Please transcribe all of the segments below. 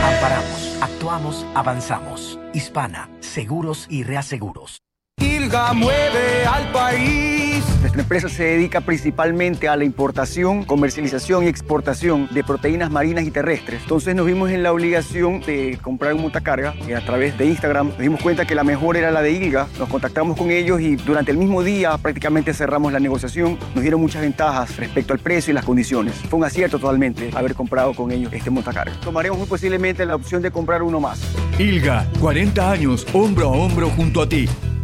Amparamos, actuamos, avanzamos. Hispana, seguros y reaseguros. ILGA mueve al país. Nuestra empresa se dedica principalmente a la importación, comercialización y exportación de proteínas marinas y terrestres. Entonces nos vimos en la obligación de comprar un montacarga a través de Instagram. Nos dimos cuenta que la mejor era la de ILGA. Nos contactamos con ellos y durante el mismo día prácticamente cerramos la negociación. Nos dieron muchas ventajas respecto al precio y las condiciones. Fue un acierto totalmente haber comprado con ellos este montacarga. Tomaremos muy posiblemente la opción de comprar uno más. ILGA, 40 años, hombro a hombro junto a ti.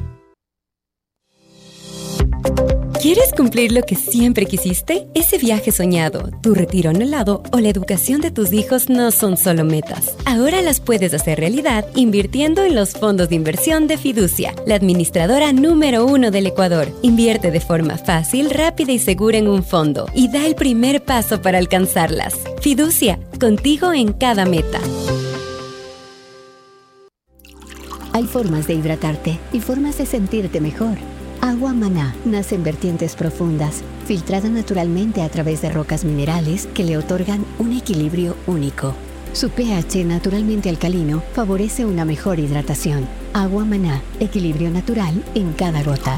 ¿Quieres cumplir lo que siempre quisiste? Ese viaje soñado, tu retiro anhelado o la educación de tus hijos no son solo metas. Ahora las puedes hacer realidad invirtiendo en los fondos de inversión de Fiducia, la administradora número 1 del Ecuador. Invierte de forma fácil, rápida y segura en un fondo y da el primer paso para alcanzarlas. Fiducia, contigo en cada meta. Hay formas de hidratarte y formas de sentirte mejor. Agua Maná nace en vertientes profundas, filtrada naturalmente a través de rocas minerales que le otorgan un equilibrio único. Su pH naturalmente alcalino favorece una mejor hidratación. Agua Maná, equilibrio natural en cada gota.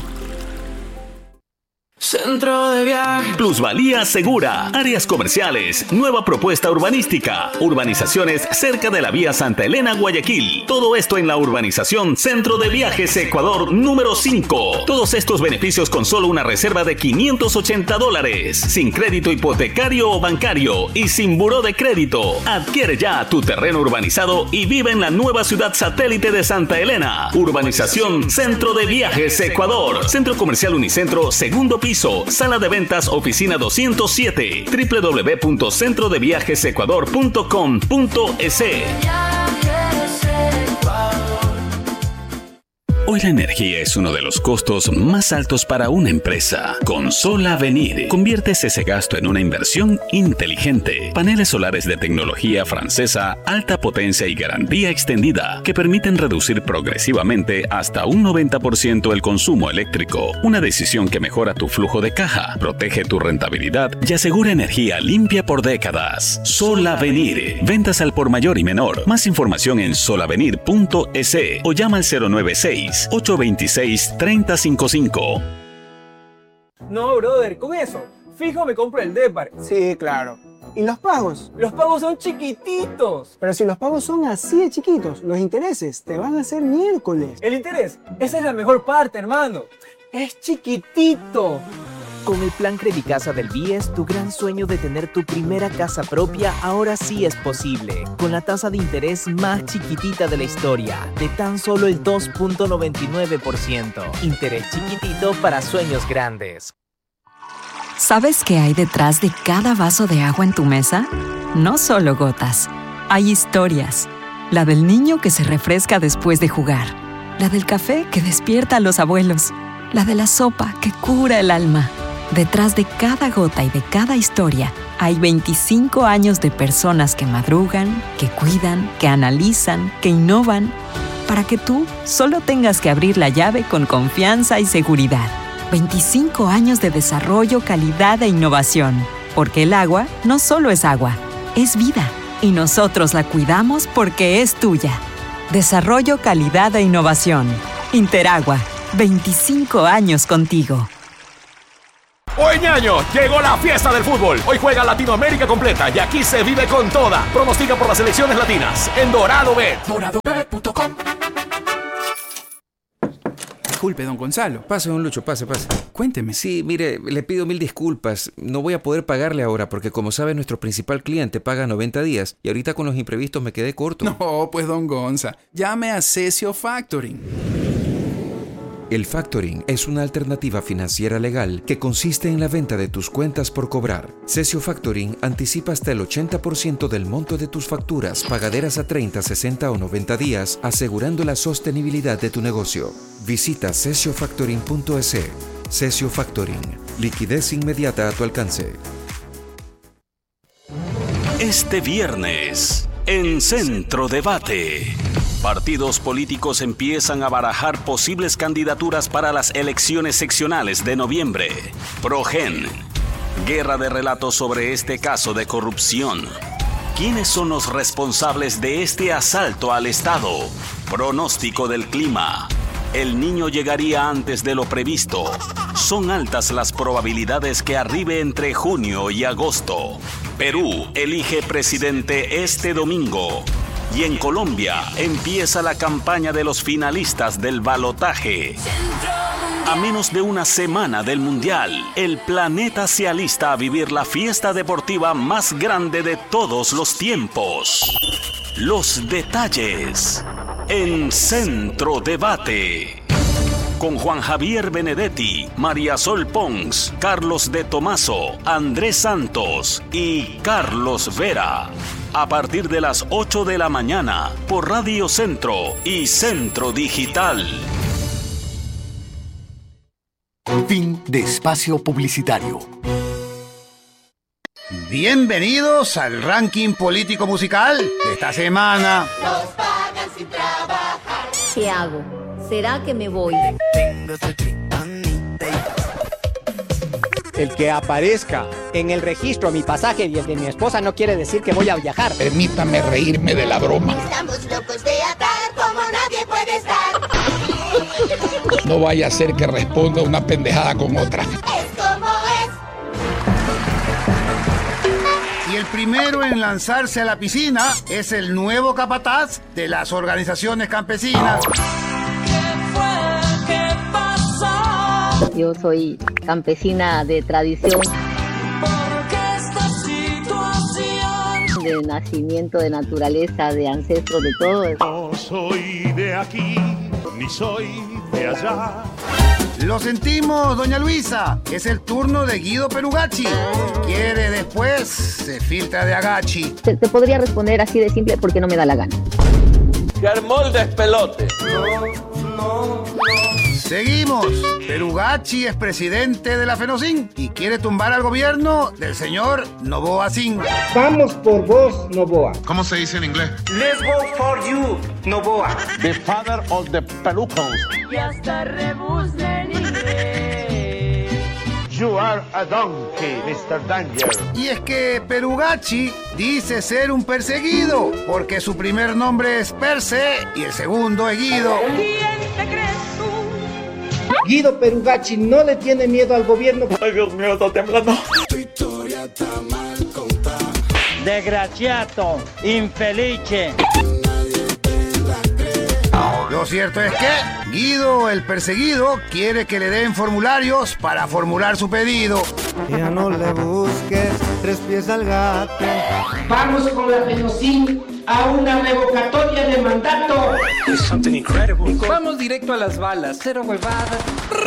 Centro de viaje. Plusvalía segura. Áreas comerciales. Nueva propuesta urbanística. Urbanizaciones cerca de la vía Santa Elena, Guayaquil. Todo esto en la urbanización Centro de Viajes Ecuador número 5. Todos estos beneficios con solo una reserva de $580. Sin crédito hipotecario o bancario y sin buró de crédito. Adquiere ya tu terreno urbanizado y vive en la nueva ciudad satélite de Santa Elena. Urbanización Centro de Viajes Ecuador. Centro Comercial Unicentro, segundo piso. Sala de ventas, oficina 207. www.centrodeviajesecuador.com.es. Hoy la energía es uno de los costos más altos para una empresa. Con Solavenir, conviertes ese gasto en una inversión inteligente. Paneles solares de tecnología francesa, alta potencia y garantía extendida, que permiten reducir progresivamente hasta un 90% el consumo eléctrico. Una decisión que mejora tu flujo de caja, protege tu rentabilidad y asegura energía limpia por décadas. Solavenir. Ventas al por mayor y menor. Más información en solavenir.es o llama al 096-826-3055. No, brother, con eso, fijo me compro el Depar. Sí, claro. ¿Y los pagos? Los pagos son chiquititos. Pero si los pagos son así de chiquitos, los intereses te van a hacer miércoles. ¿El interés? Esa es la mejor parte, hermano. Es chiquitito. Con el plan Credicasa del BIES, tu gran sueño de tener tu primera casa propia ahora sí es posible. Con la tasa de interés más chiquitita de la historia, de tan solo el 2.99%. Interés chiquitito para sueños grandes. ¿Sabes qué hay detrás de cada vaso de agua en tu mesa? No solo gotas. Hay historias. La del niño que se refresca después de jugar. La del café que despierta a los abuelos. La de la sopa que cura el alma. Detrás de cada gota y de cada historia hay 25 años de personas que madrugan, que cuidan, que analizan, que innovan, para que tú solo tengas que abrir la llave con confianza y seguridad. 25 años de desarrollo, calidad e innovación, porque el agua no solo es agua, es vida, y nosotros la cuidamos porque es tuya. Desarrollo, calidad e innovación. Interagua, 25 años contigo. Hoy, ñaño, llegó la fiesta del fútbol. Hoy juega Latinoamérica completa y aquí se vive con toda. Pronostica por las selecciones latinas en Dorado Bet. DoradoBet.com. Disculpe, don Gonzalo. Pase, don Lucho, pase. Cuénteme. Sí, mire, le pido 1000 disculpas. No voy a poder pagarle ahora porque, como sabe, nuestro principal cliente paga 90 días y ahorita con los imprevistos me quedé corto. No, pues, don Gonza, llame a Cesio Factoring. El factoring es una alternativa financiera legal que consiste en la venta de tus cuentas por cobrar. Cesio Factoring anticipa hasta el 80% del monto de tus facturas pagaderas a 30, 60 o 90 días, asegurando la sostenibilidad de tu negocio. Visita cesiofactoring.es. Cesio Factoring. Liquidez inmediata a tu alcance. Este viernes, en Centro Debate, partidos políticos empiezan a barajar posibles candidaturas para las elecciones seccionales de noviembre. Progen. Guerra de relatos sobre este caso de corrupción. ¿Quiénes son los responsables de este asalto al Estado? Pronóstico del clima. El Niño llegaría antes de lo previsto. Son altas las probabilidades que arribe entre junio y agosto. Perú elige presidente este domingo. Y en Colombia empieza la campaña de los finalistas del balotaje. A menos de una semana del Mundial, el planeta se alista a vivir la fiesta deportiva más grande de todos los tiempos. Los detalles en Centro Debate. Con Juan Javier Benedetti, María Sol Pons, Carlos de Tomaso, Andrés Santos y Carlos Vera. A partir de las 8 de la mañana por Radio Centro y Centro Digital. Fin de espacio publicitario. Bienvenidos al ranking político musical de esta semana. Nos pagan sin trabajar. ¿Qué hago? ¿Será que me voy? El que aparezca en el registro mi pasaje y el de mi esposa no quiere decir que voy a viajar. Permítame reírme de la broma. Estamos locos de atar como nadie puede estar. No vaya a ser que responda una pendejada con otra. Es como es. Y el primero en lanzarse a la piscina es el nuevo capataz de las organizaciones campesinas. Yo soy campesina de tradición, de nacimiento, de naturaleza, de ancestros, de todo. No soy de aquí, ni soy de allá. Lo sentimos, doña Luisa. Es el turno de Guido Perugacci. Si quiere después, se filtra de agachi. Te podría responder así de simple porque no me da la gana. Que armó el despelote. Seguimos. Perugacci es presidente de la FENOCIN y quiere tumbar al gobierno del señor Noboa Sin. Vamos por vos, Noboa. ¿Cómo se dice en inglés? Let's go for you, Noboa. The father of the pelucos. Y hasta rebus en inglés. You are a donkey, Mr. Danger. Y es que Perugacci dice ser un perseguido, porque su primer nombre es Perse y el segundo es Guido. ¿Quién te crees tú? Guido Perugacci no le tiene miedo al gobierno. Ay, Dios mío, está temblando. Tu historia está mal contada. Desgraciato, infelice. Lo cierto es que Guido, el perseguido, quiere que le den formularios para formular su pedido. Ya no le busques 3 pies al gato. Vamos con la FENOCIN a una revocatoria de mandato. Vamos directo a las balas, cero huevadas.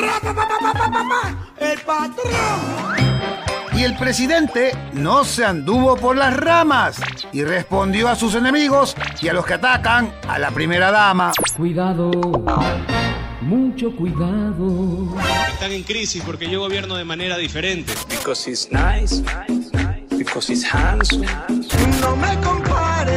¡El patrón! Y el presidente no se anduvo por las ramas y respondió a sus enemigos y a los que atacan a la primera dama. Cuidado, mucho cuidado. Están en crisis porque yo gobierno de manera diferente. Because he's nice, because he's handsome. No me compares.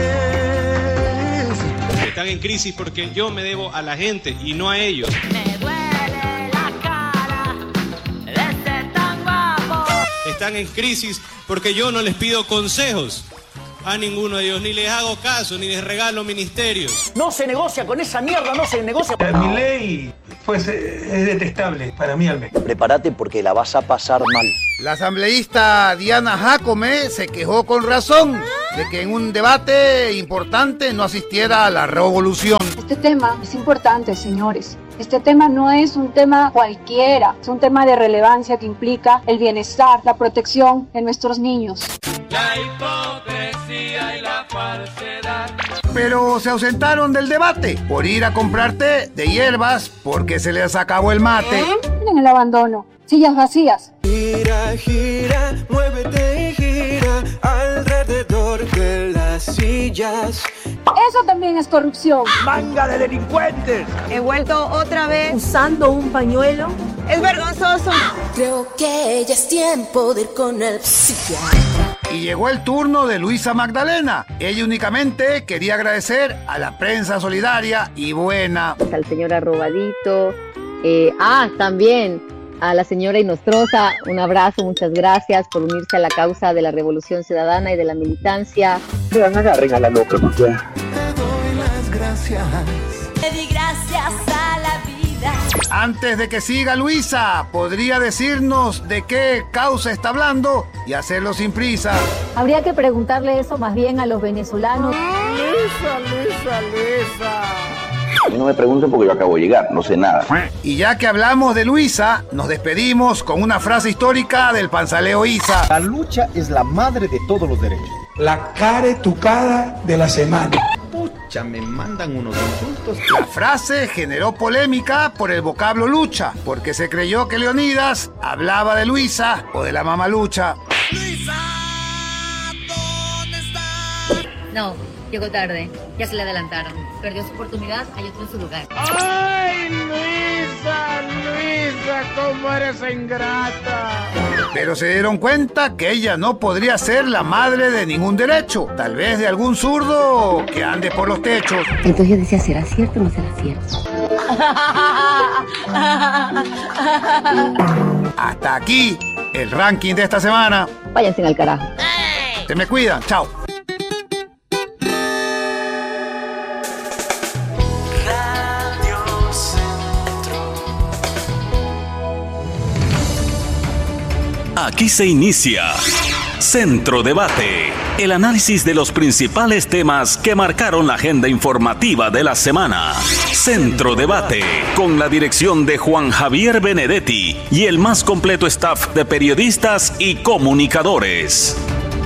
Están en crisis porque yo me debo a la gente y no a ellos. Me duele la cara de ser tan guapo. Están en crisis porque yo no les pido consejos a ninguno de ellos, ni les hago caso, ni les regalo ministerios. No se negocia con esa mierda, no se negocia. Mi ley, pues, es detestable para mí al menos. Prepárate porque la vas a pasar mal. La asambleísta Diana Jacome se quejó con razón de que en un debate importante no asistiera a la revolución. Este tema es importante, señores. Este tema no es un tema cualquiera, es un tema de relevancia que implica el bienestar, la protección de nuestros niños. La hipocresía y la falsedad. Pero se ausentaron del debate por ir a comprar té de hierbas porque se les acabó el mate. Miren el abandono, sillas vacías. Gira, gira, muévete y gira alrededor de las sillas. Eso también es corrupción. ¡Manga de delincuentes! He vuelto otra vez usando un pañuelo. Es vergonzoso. Creo que ya es tiempo de ir con el psiquiatra. Y llegó el turno de Luisa Magdalena. Ella únicamente quería agradecer a la prensa solidaria y buena. Al señor Arrobadito. También a la señora Inostroza, un abrazo, muchas gracias por unirse a la causa de la Revolución Ciudadana y de la militancia. Vean, agarren a la loca, ya. Te doy las gracias. Te di gracias a la vida. Antes de que siga Luisa, ¿podría decirnos de qué causa está hablando y hacerlo sin prisa? Habría que preguntarle eso más bien a los venezolanos. Luisa. No me pregunten porque yo acabo de llegar, no sé nada. Y ya que hablamos de Luisa, nos despedimos con una frase histórica del panzaleo Isa. La lucha es la madre de todos los derechos. La caretucada de la semana. Pucha, me mandan unos insultos. La frase generó polémica por el vocablo lucha, porque se creyó que Leonidas hablaba de Luisa o de la mamalucha. Luisa, ¿dónde estás? No, llegó tarde. Ya se le adelantaron. Perdió su oportunidad, hay otro en su lugar. ¡Ay, Luisa, cómo eres ingrata! Pero se dieron cuenta que ella no podría ser la madre de ningún derecho. Tal vez de algún zurdo que ande por los techos. Entonces yo decía, ¿será cierto o no será cierto? Hasta aquí el ranking de esta semana. Váyanse al carajo. Se me cuidan, chao. Aquí se inicia Centro Debate, el análisis de los principales temas que marcaron la agenda informativa de la semana. Centro Debate, con la dirección de Juan Javier Benedetti y el más completo staff de periodistas y comunicadores.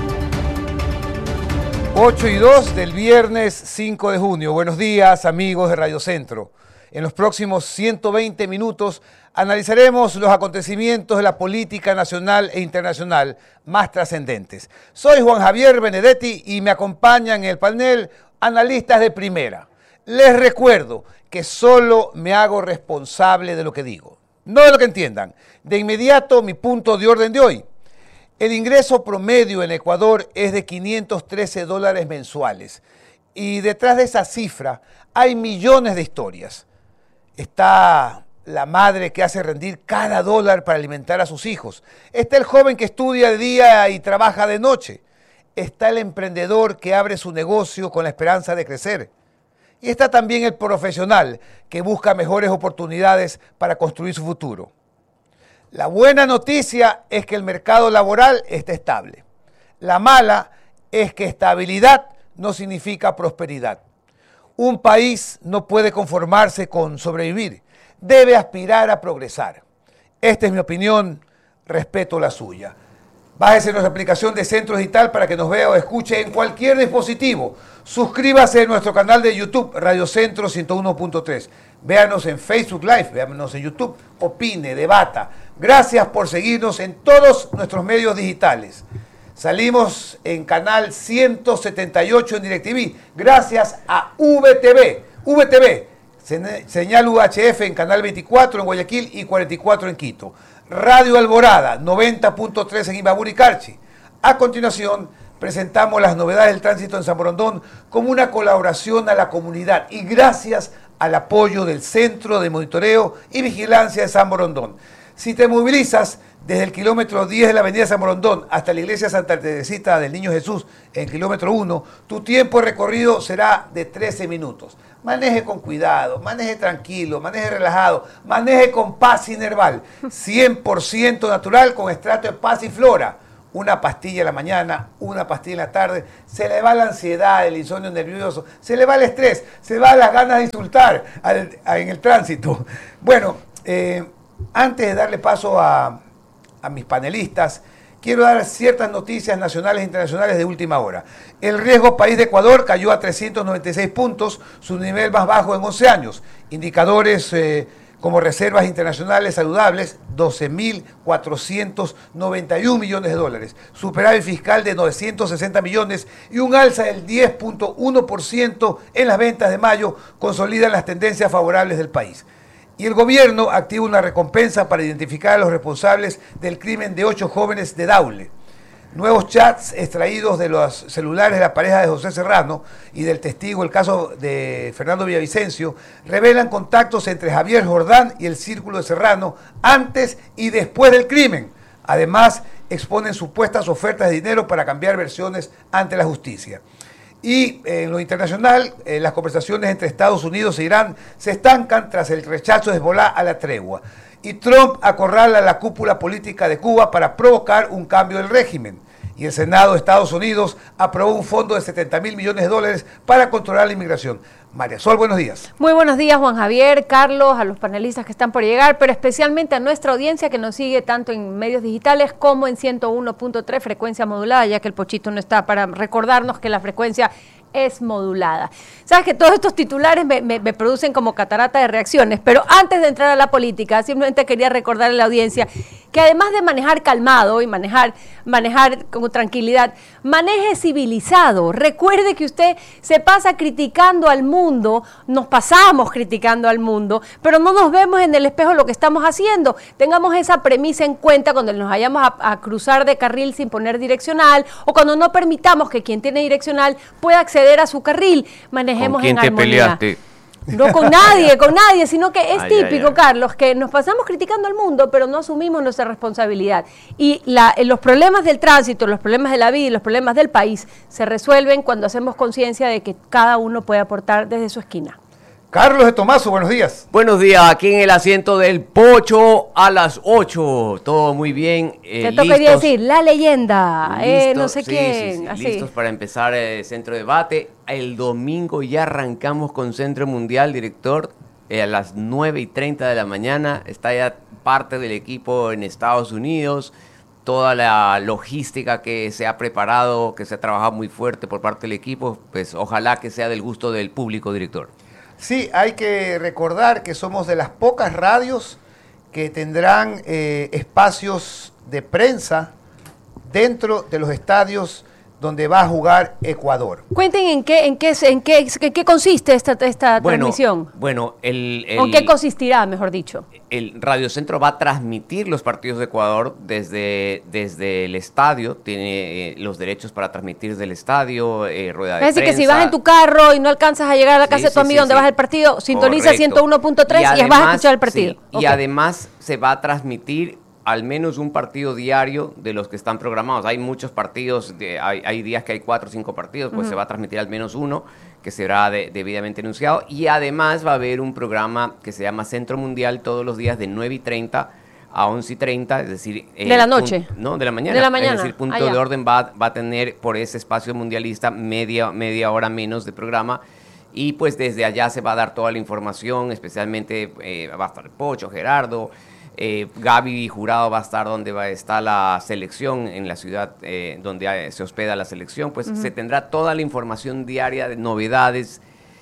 8:02 del viernes 5 de junio. Buenos días, amigos de Radio Centro. En los próximos 120 minutos analizaremos los acontecimientos de la política nacional e internacional más trascendentes. Soy Juan Javier Benedetti y me acompañan en el panel analistas de primera. Les recuerdo que solo me hago responsable de lo que digo, no de lo que entiendan. De inmediato, mi punto de orden de hoy. El ingreso promedio en Ecuador es de $513 mensuales y detrás de esa cifra hay millones de historias. Está la madre que hace rendir cada dólar para alimentar a sus hijos. Está el joven que estudia de día y trabaja de noche. Está el emprendedor que abre su negocio con la esperanza de crecer. Y está también el profesional que busca mejores oportunidades para construir su futuro. La buena noticia es que el mercado laboral está estable. La mala es que estabilidad no significa prosperidad. Un país no puede conformarse con sobrevivir, debe aspirar a progresar. Esta es mi opinión, respeto la suya. Bájese nuestra aplicación de Centro Digital para que nos vea o escuche en cualquier dispositivo. Suscríbase a nuestro canal de YouTube, Radio Centro 101.3. Véanos en Facebook Live, véanos en YouTube, opine, debata. Gracias por seguirnos en todos nuestros medios digitales. Salimos en canal 178 en DirecTV, gracias a VTV, señal UHF en canal 24 en Guayaquil y 44 en Quito. Radio Alborada, 90.3 en Imbabura y Carchi. A continuación, presentamos las novedades del tránsito en San Borondón como una colaboración a la comunidad y gracias al apoyo del Centro de Monitoreo y Vigilancia de San Borondón. Si te movilizas desde el kilómetro 10 de la avenida San Borondón hasta la iglesia Santa Teresita del Niño Jesús en el kilómetro 1, tu tiempo de recorrido será de 13 minutos. Maneje con cuidado, maneje tranquilo, maneje relajado, maneje con Pasinerval, 100% natural con extracto de Pasiflora. Una pastilla en la mañana, una pastilla en la tarde, se le va la ansiedad, el insomnio nervioso, se le va el estrés, se va las ganas de insultar en el tránsito. Bueno, antes de darle paso a mis panelistas, quiero dar ciertas noticias nacionales e internacionales de última hora. El riesgo país de Ecuador cayó a 396 puntos, su nivel más bajo en 11 años. Indicadores como reservas internacionales saludables, 12.491 millones de dólares. Superávit fiscal de 960 millones y un alza del 10.1% en las ventas de mayo consolidan las tendencias favorables del país. Y el gobierno activa una recompensa para identificar a los responsables del crimen de 8 jóvenes de Daule. Nuevos chats extraídos de los celulares de la pareja de José Serrano y del testigo, el caso de Fernando Villavicencio, revelan contactos entre Javier Jordán y el círculo de Serrano antes y después del crimen. Además, exponen supuestas ofertas de dinero para cambiar versiones ante la justicia. Y en lo internacional, las conversaciones entre Estados Unidos e Irán se estancan tras el rechazo de Hezbolá a la tregua. Y Trump acorrala la cúpula política de Cuba para provocar un cambio del régimen. Y el Senado de Estados Unidos aprobó un fondo de $70.000 millones para controlar la inmigración. María Sol, buenos días. Muy buenos días, Juan Javier, Carlos, a los panelistas que están por llegar, pero especialmente a nuestra audiencia que nos sigue tanto en medios digitales como en 101.3 frecuencia modulada, ya que el Pochito no está, para recordarnos que la frecuencia es modulada. Sabes que todos estos titulares me producen como catarata de reacciones, pero antes de entrar a la política, simplemente quería recordarle a la audiencia que además de manejar calmado y manejar con tranquilidad, maneje civilizado. Recuerde que usted se pasa criticando al mundo, nos pasamos criticando al mundo, pero no nos vemos en el espejo lo que estamos haciendo. Tengamos esa premisa en cuenta cuando nos vayamos a cruzar de carril sin poner direccional, o cuando no permitamos que quien tiene direccional pueda acceder a su carril. Manejemos en armonía. ¿Con quién te peleaste? No con nadie, sino que es típico, Carlos, que nos pasamos criticando al mundo, pero no asumimos nuestra responsabilidad. Y los problemas del tránsito, los problemas de la vida y los problemas del país se resuelven cuando hacemos conciencia de que cada uno puede aportar desde su esquina. Carlos de Tomaso, buenos días. Buenos días, aquí en el asiento del Pocho a las 8. Todo muy bien. Te tocaría decir, la leyenda, no sé quién. Sí, así. Listos para empezar el Centro de Debate. El domingo ya arrancamos con Centro Mundial, director, a las 9:30 de la mañana. Está ya parte del equipo en Estados Unidos. Toda la logística que se ha preparado, que se ha trabajado muy fuerte por parte del equipo, pues ojalá que sea del gusto del público, director. Sí, hay que recordar que somos de las pocas radios que tendrán espacios de prensa dentro de los estadios donde va a jugar Ecuador. Cuenten en qué consiste esta transmisión. Bueno, ¿O en qué consistirá, mejor dicho? El Radio Centro va a transmitir los partidos de Ecuador desde el estadio, tiene los derechos para transmitir desde el estadio, rueda de prensa. Es decir, que si vas en tu carro y no alcanzas a llegar a la casa de tu amigo donde vas el partido, sintoniza 101.3 y vas a escuchar el partido. Sí, okay. Y además se va a transmitir al menos un partido diario de los que están programados. Hay muchos partidos, hay días que hay 4 o 5 partidos, pues se va a transmitir al menos uno, que será debidamente anunciado. Y además va a haber un programa que se llama Centro Mundial todos los días de 9:30 a 11:30, es decir... ¿De la noche? No, de la mañana. De la mañana. Es decir, punto de orden va a tener por ese espacio mundialista media hora menos de programa. Y pues desde allá se va a dar toda la información, especialmente va a estar el Pocho, Gerardo... Gaby Jurado va a estar donde está la selección, en la ciudad donde se hospeda la selección, pues se tendrá toda la información diaria de novedades,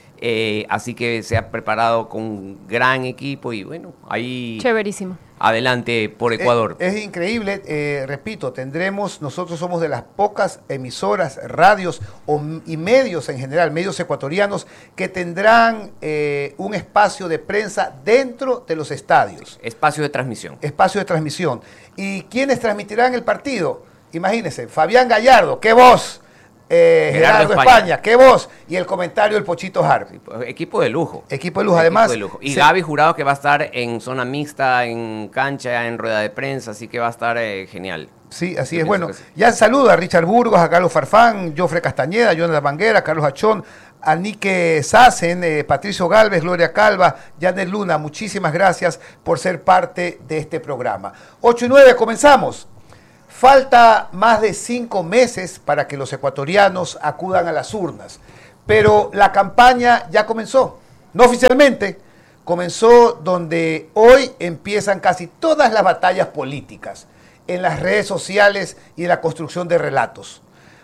así que se ha preparado con un gran equipo y bueno, ahí... Chéverísimo. Adelante por Ecuador. Es increíble, repito, nosotros somos de las pocas emisoras, radios y medios en general, medios ecuatorianos, que tendrán un espacio de prensa dentro de los estadios. Espacio de transmisión. Espacio de transmisión. ¿Y quiénes transmitirán el partido? Imagínense, Fabián Gallardo, qué voz. Gerardo España, qué voz, y el comentario del Pochito Harp. Equipo de lujo. Equipo de lujo, además. De lujo. Y Gaby Jurado, que va a estar en zona mixta, en cancha, en rueda de prensa, así que va a estar genial. Sí, así es. Bueno, ya saludo a Richard Burgos, a Carlos Farfán, Jofre Castañeda, Jonathan Banguera, Carlos Achón, a Nique Sassen, Patricio Galvez, Gloria Calva, Janet Luna, muchísimas gracias por ser parte de este programa. 8:09, comenzamos. Falta más de 5 meses para que los ecuatorianos acudan a las urnas, pero la campaña ya comenzó, no oficialmente, comenzó donde hoy empiezan casi todas las batallas políticas, en las redes sociales y en la construcción de relatos.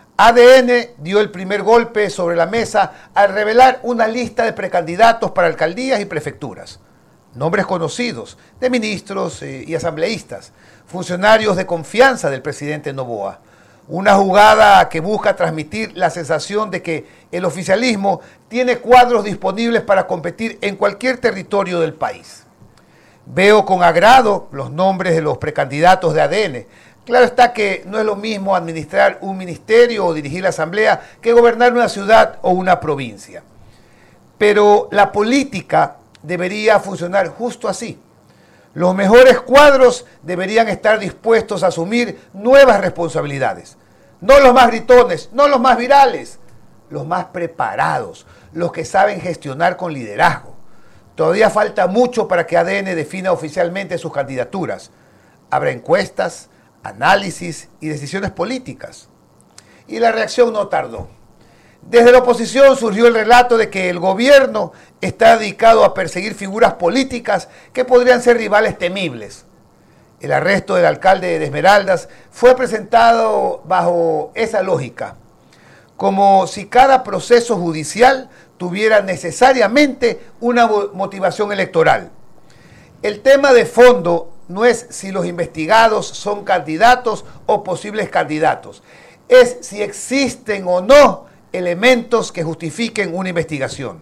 ADN dio el primer golpe sobre la mesa al revelar una lista de precandidatos para alcaldías y prefecturas. Nombres conocidos de ministros y asambleístas, funcionarios de confianza del presidente Noboa. Una jugada que busca transmitir la sensación de que el oficialismo tiene cuadros disponibles para competir en cualquier territorio del país. Veo con agrado los nombres de los precandidatos de ADN. Claro está que no es lo mismo administrar un ministerio o dirigir la asamblea que gobernar una ciudad o una provincia. Pero la política debería funcionar justo así. Los mejores cuadros deberían estar dispuestos a asumir nuevas responsabilidades. No los más gritones, no los más virales, los más preparados, los que saben gestionar con liderazgo. Todavía falta mucho para que ADN defina oficialmente sus candidaturas. Habrá encuestas, análisis y decisiones políticas. Y la reacción no tardó. Desde la oposición surgió el relato de que el gobierno está dedicado a perseguir figuras políticas que podrían ser rivales temibles. El arresto del alcalde de Esmeraldas fue presentado bajo esa lógica, como si cada proceso judicial tuviera necesariamente una motivación electoral. El tema de fondo no es si los investigados son candidatos o posibles candidatos, es si existen o no elementos que justifiquen una investigación.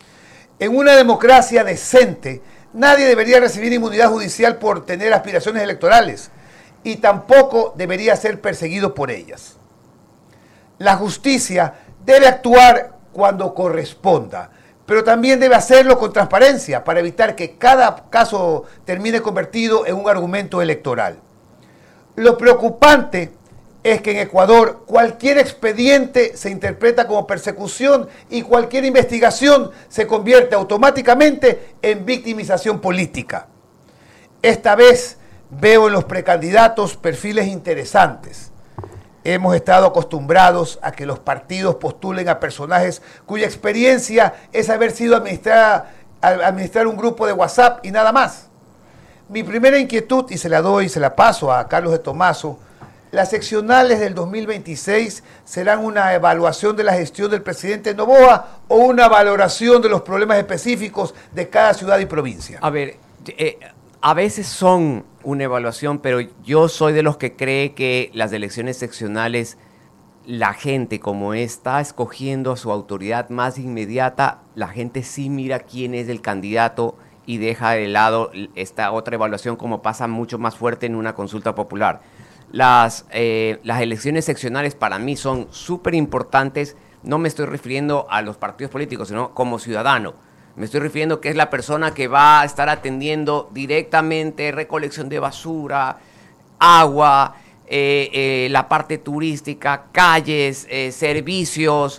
En una democracia decente, nadie debería recibir inmunidad judicial por tener aspiraciones electorales y tampoco debería ser perseguido por ellas. La justicia debe actuar cuando corresponda, pero también debe hacerlo con transparencia para evitar que cada caso termine convertido en un argumento electoral. Lo preocupante es que en Ecuador cualquier expediente se interpreta como persecución y cualquier investigación se convierte automáticamente en victimización política. Esta vez veo en los precandidatos perfiles interesantes. Hemos estado acostumbrados a que los partidos postulen a personajes cuya experiencia es haber sido administrar un grupo de WhatsApp y nada más. Mi primera inquietud, y se la paso a Carlos de Tomaso, las seccionales del 2026 serán una evaluación de la gestión del presidente Noboa o una valoración de los problemas específicos de cada ciudad y provincia. A ver, a veces son una evaluación, pero yo soy de los que cree que las elecciones seccionales, la gente como está escogiendo a su autoridad más inmediata, la gente sí mira quién es el candidato y deja de lado esta otra evaluación como pasa mucho más fuerte en una consulta popular. Las elecciones seccionales para mí son súper importantes. No me estoy refiriendo a los partidos políticos, sino como ciudadano. Me estoy refiriendo que es la persona que va a estar atendiendo directamente recolección de basura, agua, la parte turística, calles, servicios,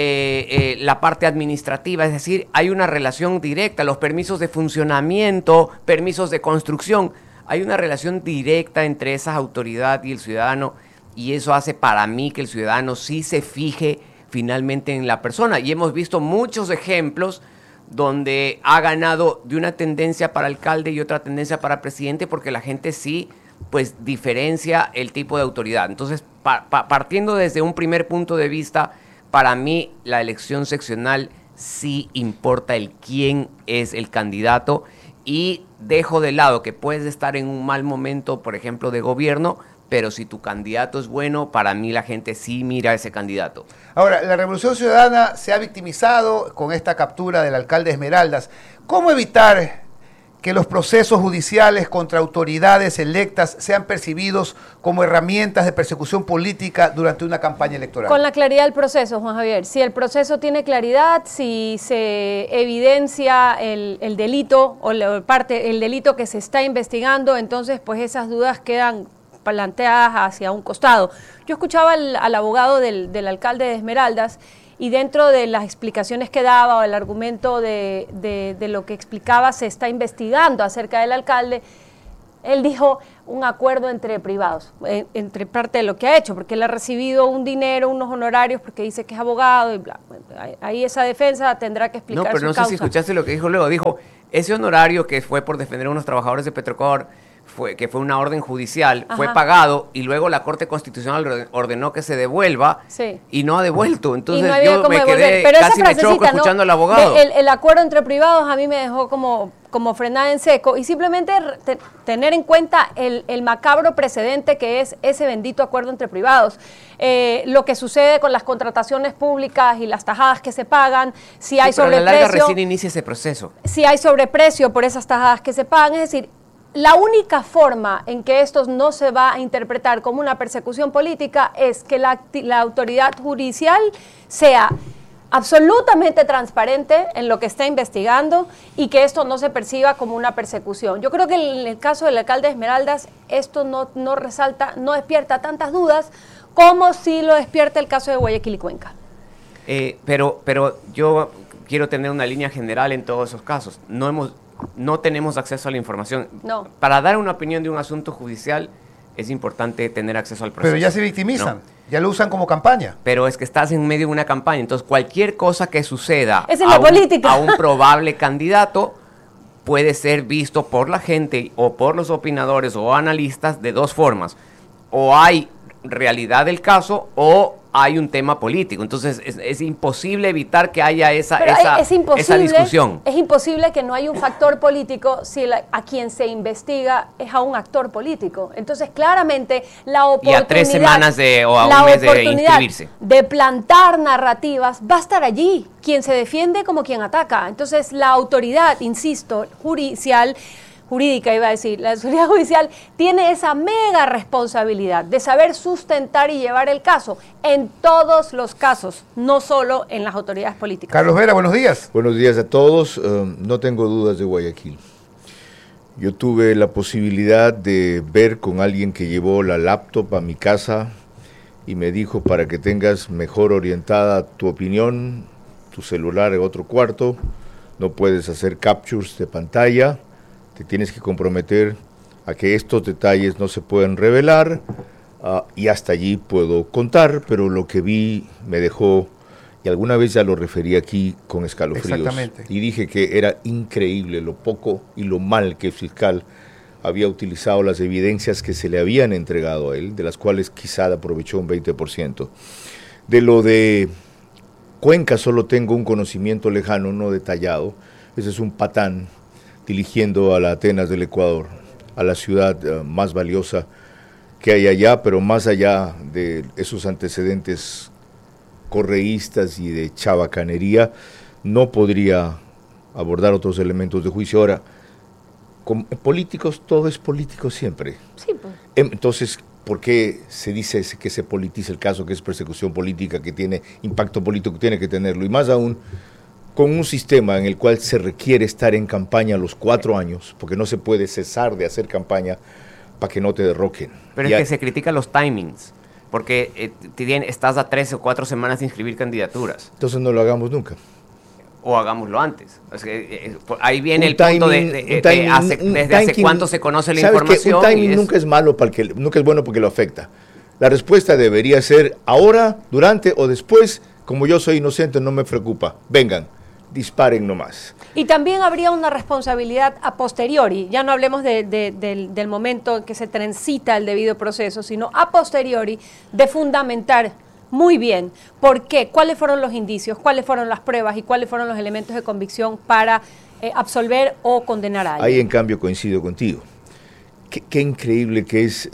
la parte administrativa. Es decir, hay una relación directa, los permisos de funcionamiento, permisos de construcción. Hay una relación directa entre esa autoridad y el ciudadano, y eso hace para mí que el ciudadano sí se fije finalmente en la persona. Y hemos visto muchos ejemplos donde ha ganado de una tendencia para alcalde y otra tendencia para presidente, porque la gente sí pues diferencia el tipo de autoridad. Entonces, partiendo desde un primer punto de vista, para mí la elección seccional sí importa el quién es el candidato, y dejo de lado que puedes estar en un mal momento, por ejemplo, de gobierno, pero si tu candidato es bueno, para mí la gente sí mira a ese candidato. Ahora, la Revolución Ciudadana se ha victimizado con esta captura del alcalde Esmeraldas. ¿Cómo evitar que los procesos judiciales contra autoridades electas sean percibidos como herramientas de persecución política durante una campaña electoral? Con la claridad del proceso, Juan Javier. Si el proceso tiene claridad, si se evidencia el delito o el delito que se está investigando, entonces pues esas dudas quedan planteadas hacia un costado. Yo escuchaba al abogado del alcalde de Esmeraldas, y dentro de las explicaciones que daba o el argumento de lo que explicaba, se está investigando acerca del alcalde, él dijo un acuerdo entre privados, entre parte de lo que ha hecho, porque él ha recibido un dinero, unos honorarios, porque dice que es abogado y bla. Ahí esa defensa tendrá que explicar su causa. No, pero no sé si escuchaste lo que dijo luego. Dijo, ese honorario que fue por defender a unos trabajadores de Petroecuador, que fue una orden judicial, fue pagado, y luego la Corte Constitucional ordenó que se devuelva, y no ha devuelto. Entonces no yo me quedé, casi me choco escuchando al abogado. El acuerdo entre privados a mí me dejó como frenada en seco, y simplemente tener en cuenta el macabro precedente que es ese bendito acuerdo entre privados. Lo que sucede con las contrataciones públicas y las tajadas que se pagan, si hay sobreprecio. Pero a la larga recién inicia ese proceso. Si hay sobreprecio por esas tajadas que se pagan, es decir, la única forma en que esto no se va a interpretar como una persecución política es que la autoridad judicial sea absolutamente transparente en lo que está investigando y que esto no se perciba como una persecución. Yo creo que en el caso del alcalde de Esmeraldas esto no resalta, no despierta tantas dudas como si lo despierta el caso de Guayaquil y Cuenca. Pero yo quiero tener una línea general en todos esos casos. No tenemos acceso a la información. No. Para dar una opinión de un asunto judicial es importante tener acceso al proceso. Pero ya se victimizan, ¿no? Ya lo usan como campaña. Pero es que estás en medio de una campaña, entonces cualquier cosa que suceda es en la política. A un probable candidato puede ser visto por la gente o por los opinadores o analistas de dos formas. O hay realidad del caso o hay un tema político. Entonces es imposible evitar que haya esa discusión. Es imposible que no haya un factor político si a quien se investiga es a un actor político. Entonces claramente la oportunidad, y a 3 semanas o a un mes de inscribirse, de plantar narrativas va a estar allí, quien se defiende como quien ataca. Entonces la autoridad, insisto, jurídica iba a decir, la autoridad judicial tiene esa mega responsabilidad de saber sustentar y llevar el caso en todos los casos, no solo en las autoridades políticas. Carlos Vera, buenos días. Buenos días a todos. No tengo dudas de Guayaquil. Yo tuve la posibilidad de ver con alguien que llevó la laptop a mi casa y me dijo, para que tengas mejor orientada tu opinión, tu celular en otro cuarto, no puedes hacer captures de pantalla, te tienes que comprometer a que estos detalles no se pueden revelar, y hasta allí puedo contar, pero lo que vi me dejó, y alguna vez ya lo referí aquí con escalofríos. Exactamente. Y dije que era increíble lo poco y lo mal que el fiscal había utilizado las evidencias que se le habían entregado a él, de las cuales quizá aprovechó un 20%. De lo de Cuenca solo tengo un conocimiento lejano, no detallado. Ese es un patán dirigiendo a la Atenas del Ecuador, a la ciudad más valiosa que hay allá, pero más allá de esos antecedentes correístas y de chabacanería, no podría abordar otros elementos de juicio. Ahora, con políticos, todo es político siempre. Sí, pues. Entonces, ¿por qué se dice que se politiza el caso, que es persecución política, que tiene impacto político, que tiene que tenerlo? Y más aún, con un sistema en el cual se requiere estar en campaña los 4 años, porque no se puede cesar de hacer campaña para que no te derroquen. Pero es que se critican los timings, porque estás a 3 o 4 semanas de inscribir candidaturas. Entonces no lo hagamos nunca. O hagámoslo antes. O sea, ahí viene el punto desde hace cuánto se conoce la información. Un timing nunca es malo, nunca es bueno porque lo afecta. La respuesta debería ser ahora, durante o después. Como yo soy inocente, no me preocupa. Vengan, disparen nomás. Y también habría una responsabilidad a posteriori, ya no hablemos del momento en que se transita el debido proceso, sino a posteriori de fundamentar muy bien por qué, cuáles fueron los indicios, cuáles fueron las pruebas y cuáles fueron los elementos de convicción para absolver o condenar a alguien. Ahí en cambio coincido contigo. Qué increíble que es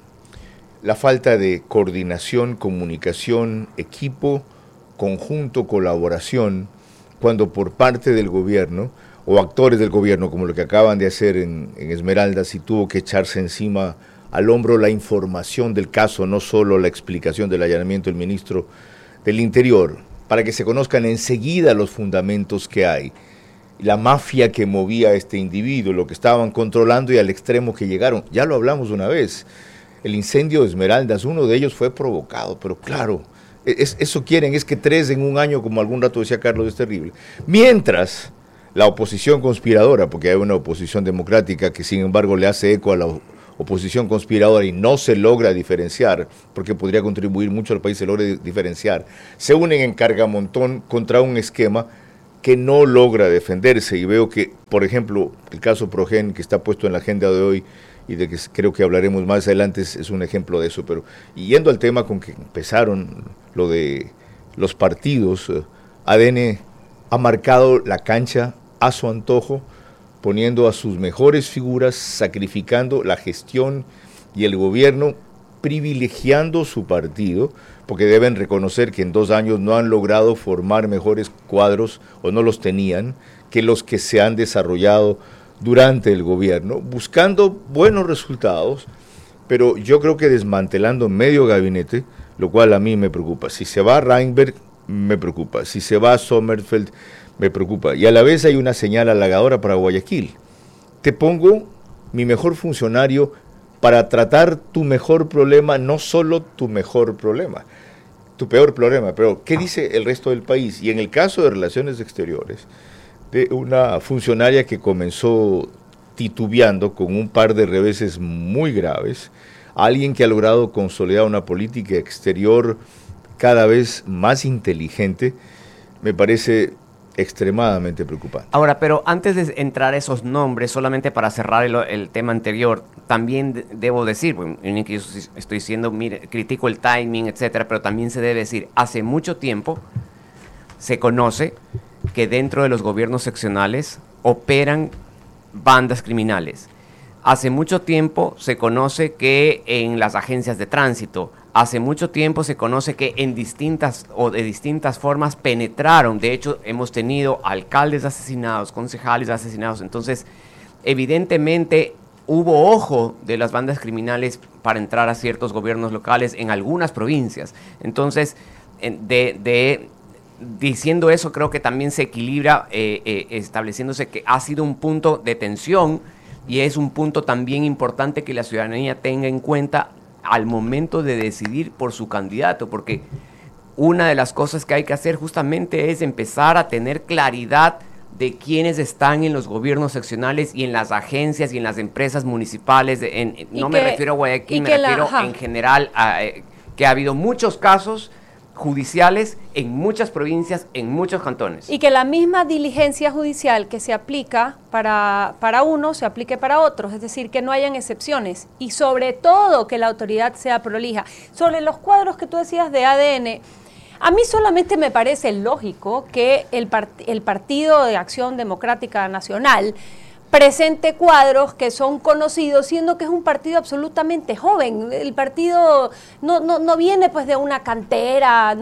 la falta de coordinación, comunicación, equipo, conjunto, colaboración, cuando por parte del gobierno o actores del gobierno, como lo que acaban de hacer en Esmeraldas, y tuvo que echarse encima al hombro la información del caso, no solo la explicación del allanamiento del ministro del Interior, para que se conozcan enseguida los fundamentos que hay, la mafia que movía a este individuo, lo que estaban controlando y al extremo que llegaron. Ya lo hablamos una vez, el incendio de Esmeraldas, uno de ellos fue provocado, pero claro, eso quieren, es que 3 en un año, como algún rato decía Carlos, es terrible. Mientras la oposición conspiradora, porque hay una oposición democrática que sin embargo le hace eco a la oposición conspiradora y no se logra diferenciar, porque podría contribuir mucho al país, se logre diferenciar, se unen en cargamontón contra un esquema que no logra defenderse. Y veo que, por ejemplo, el caso Progen, que está puesto en la agenda de hoy, y de que creo que hablaremos más adelante, es un ejemplo de eso. Pero y yendo al tema con que empezaron, lo de los partidos, ADN ha marcado la cancha a su antojo, poniendo a sus mejores figuras, sacrificando la gestión y el gobierno, privilegiando su partido, porque deben reconocer que en 2 años no han logrado formar mejores cuadros, o no los tenían, que los que se han desarrollado durante el gobierno, buscando buenos resultados, pero yo creo que desmantelando medio gabinete, lo cual a mí me preocupa. Si se va Reinberg, me preocupa. Si se va Sommerfeld, me preocupa. Y a la vez hay una señal halagadora para Guayaquil. Te pongo mi mejor funcionario para tratar tu mejor problema, no solo tu mejor problema. tu peor problema, pero ¿qué dice el resto del país? Y en el caso de Relaciones Exteriores, de una funcionaria que comenzó titubeando con un par de reveses muy graves, alguien que ha logrado consolidar una política exterior cada vez más inteligente, me parece extremadamente preocupante. Ahora, pero antes de entrar a esos nombres, solamente para cerrar el tema anterior, también debo decir, bueno, que yo estoy diciendo, mire, critico el timing, etcétera, pero también se debe decir, hace mucho tiempo se conoce que dentro de los gobiernos seccionales operan bandas criminales. Hace mucho tiempo se conoce que en las agencias de tránsito, hace mucho tiempo se conoce que de distintas formas penetraron. De hecho, hemos tenido alcaldes asesinados, concejales asesinados. Entonces, evidentemente, hubo ojo de las bandas criminales para entrar a ciertos gobiernos locales en algunas provincias. Entonces, diciendo eso, creo que también se equilibra, estableciéndose que ha sido un punto de tensión y es un punto también importante que la ciudadanía tenga en cuenta al momento de decidir por su candidato, porque una de las cosas que hay que hacer justamente es empezar a tener claridad de quiénes están en los gobiernos seccionales y en las agencias y en las empresas municipales. No me refiero a Guayaquil, me refiero en general a que ha habido muchos casos judiciales en muchas provincias, en muchos cantones. Y que la misma diligencia judicial que se aplica para uno, se aplique para otros, es decir, que no hayan excepciones y sobre todo que la autoridad sea prolija. Sobre los cuadros que tú decías de ADN, a mí solamente me parece lógico que el Partido de Acción Democrática Nacional presente cuadros que son conocidos, siendo que es un partido absolutamente joven. El partido no viene pues de una cantera,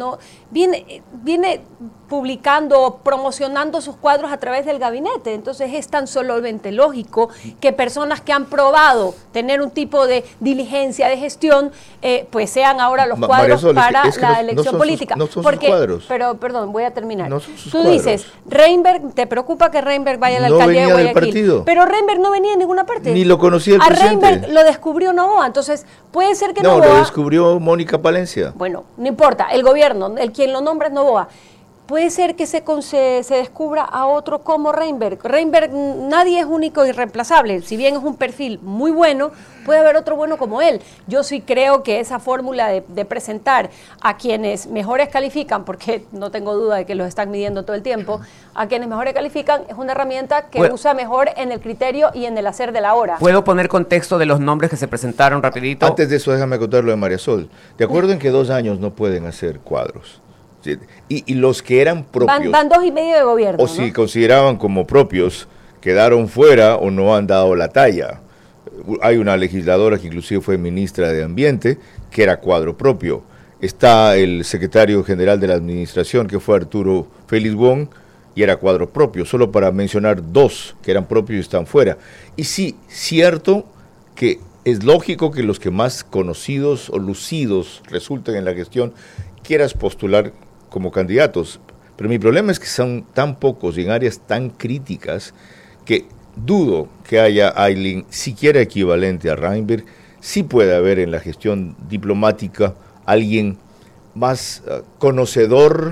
viene publicando, promocionando sus cuadros a través del gabinete. Entonces es tan solamente lógico que personas que han probado tener un tipo de diligencia, de gestión, pues sean ahora los cuadros para la elección política. No son sus cuadros. Pero, perdón, voy a terminar. No son sus Tú cuadros. Dices, Reinberg, ¿te preocupa que Reinberg vaya a la alcaldía de Guayaquil? Pero Reinberg no venía en ninguna parte. Ni lo conocía el presidente. A Reinberg lo descubrió Novoa, entonces puede ser que Novoa... No, lo descubrió Mónica Palencia. Bueno, no importa, el gobierno, el quien lo nombra es Novoa. Puede ser que se descubra a otro como Reinberg. Reinberg, nadie es único y irreemplazable. Si bien es un perfil muy bueno, puede haber otro bueno como él. Yo sí creo que esa fórmula de presentar a quienes mejores califican, porque no tengo duda de que los están midiendo todo el tiempo, a quienes mejores califican es una herramienta que usa mejor en el criterio y en el hacer de la hora. ¿Puedo poner contexto de los nombres que se presentaron rapidito? Antes de eso, déjame contar lo de María Sol. ¿De acuerdo en que 2 años no pueden hacer cuadros? Sí, y los que eran propios... Van 2 y medio de gobierno, o si consideraban como propios, quedaron fuera o no han dado la talla. Hay una legisladora que inclusive fue ministra de Ambiente, que era cuadro propio. Está el secretario general de la administración, que fue Arturo Félix Wong, y era cuadro propio, solo para mencionar 2 que eran propios y están fuera. Y sí, cierto que es lógico que los que más conocidos o lucidos resulten en la gestión quieras postular como candidatos, pero mi problema es que son tan pocos y en áreas tan críticas que dudo que haya alguien siquiera equivalente a Reinberg. Sí puede haber en la gestión diplomática alguien más conocedor